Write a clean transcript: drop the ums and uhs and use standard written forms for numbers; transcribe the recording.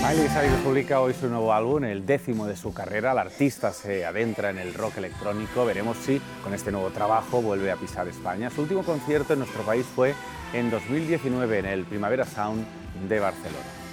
Miley Cyrus publica hoy su nuevo álbum, el 10º de su carrera. La artista se adentra en el rock electrónico. Veremos si con este nuevo trabajo vuelve a pisar España. Su último concierto en nuestro país fue en 2019 en el Primavera Sound de Barcelona.